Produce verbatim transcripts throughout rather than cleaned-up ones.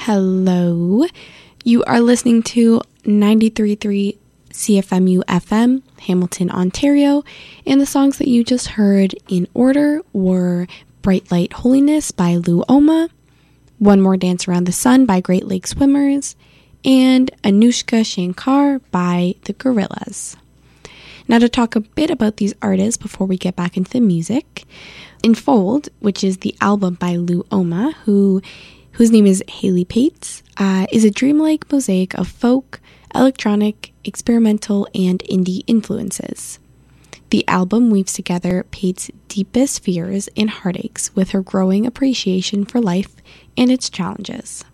Hello. You are listening to ninety-three point three C F M U F M, Hamilton, Ontario, and the songs that you just heard in order were Bright Light Holiness by Lou Oma, One More Dance Around the Sun by Great Lake Swimmers, and Anushka Shankar by The Gorillaz. Now to talk a bit about these artists before we get back into the music, Enfold, which is the album by Lou Oma, who whose name is Haley Pates, uh, is a dreamlike mosaic of folk, electronic, experimental, and indie influences. The album weaves together Pates' deepest fears and heartaches with her growing appreciation for life and its challenges.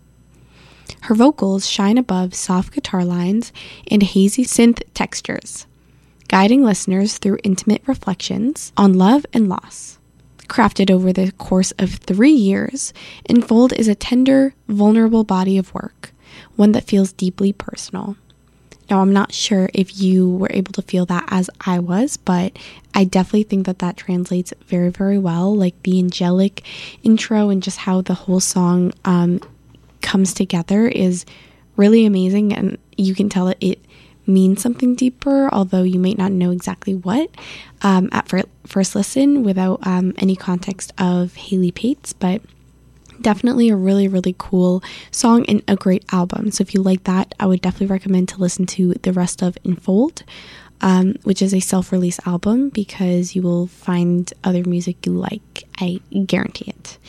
Her vocals shine above soft guitar lines and hazy synth textures, guiding listeners through intimate reflections on love and loss. Crafted over the course of three years, Enfold is a tender, vulnerable body of work, one that feels deeply personal. Now, I'm not sure if you were able to feel that as I was, but I definitely think that that translates very, very well. Like the angelic intro and just how the whole song um, comes together is really amazing, and you can tell that it means something deeper, although you might not know exactly what um, at fir- first listen without um, any context of Haley Pates, but definitely a really, really cool song and a great album. So if you like that, I would definitely recommend to listen to the rest of Enfold, um, which is a self-release album, because you will find other music you like. I guarantee it.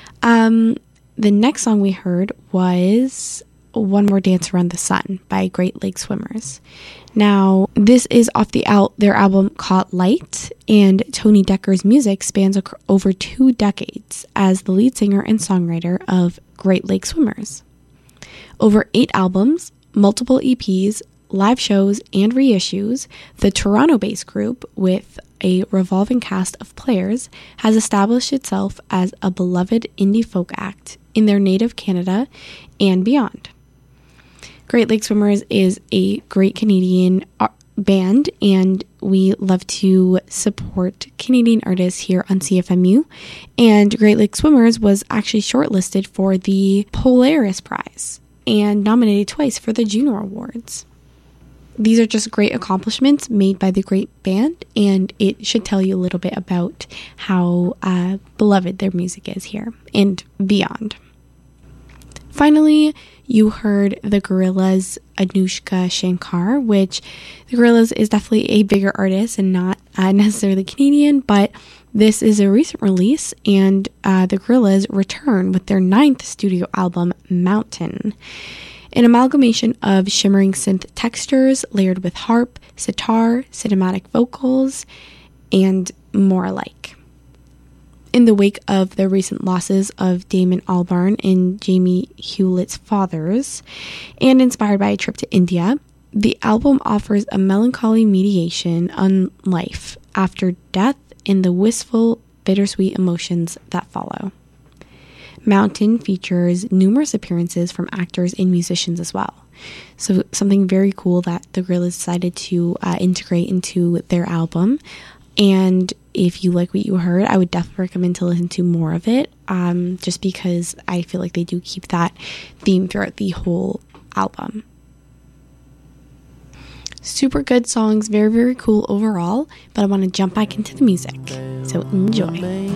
Um, the next song we heard was One More Dance Around the Sun by Great Lake Swimmers. Now, this is off the al- their album Caught Light, and Tony Decker's music spans ac- over two decades as the lead singer and songwriter of Great Lake Swimmers. Over eight albums, multiple E Ps, live shows, and reissues, the Toronto-based group, with a revolving cast of players, has established itself as a beloved indie folk act in their native Canada and beyond. Great Lake Swimmers is a great Canadian band, and we love to support Canadian artists here on C F M U. And Great Lake Swimmers was actually shortlisted for the Polaris Prize and nominated twice for the Juno Awards. These are just great accomplishments made by the great band, and it should tell you a little bit about how uh, beloved their music is here and beyond. Finally, you heard the Gorillaz' Anushka Shankar, which the Gorillaz is definitely a bigger artist and not uh, necessarily Canadian, but this is a recent release, and uh, the Gorillaz return with their ninth studio album, Mountain. An amalgamation of shimmering synth textures layered with harp, sitar, cinematic vocals, and more alike. In the wake of the recent losses of Damon Albarn and Jamie Hewlett's fathers, and inspired by a trip to India, the album offers a melancholy meditation on life after death and the wistful, bittersweet emotions that follow. Mountain features numerous appearances from actors and musicians as well. So something very cool that the Gorillaz decided to uh, integrate into their album. And if you like what you heard, I would definitely recommend to listen to more of it, um, just because I feel like they do keep that theme throughout the whole album. Super good songs, very, very cool overall, but I want to jump back into the music, so enjoy.